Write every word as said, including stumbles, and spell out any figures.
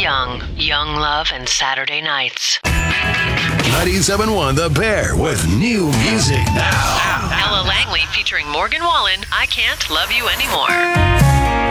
Young, Young Love and Saturday Nights. ninety-seven point one The Bear with new music now. Ella Langley featuring Morgan Wallen, I Can't Love You Anymore.